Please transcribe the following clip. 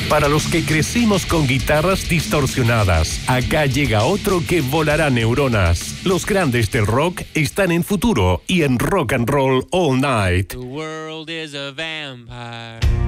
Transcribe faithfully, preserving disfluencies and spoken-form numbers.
Para los que crecimos con guitarras distorsionadas, acá llega otro que volará neuronas. Los grandes del rock están en Futuro y en Rock and Roll All Night. The world is a vampire.